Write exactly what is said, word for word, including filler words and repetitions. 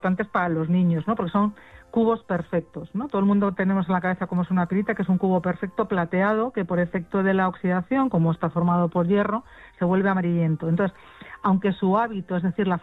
importantes para los niños, ¿no? Porque son cubos perfectos, ¿no? Todo el mundo tenemos en la cabeza cómo es una pirita, que es un cubo perfecto plateado, que por efecto de la oxidación, como está formado por hierro, se vuelve amarillento. Entonces, aunque su hábito, es decir, la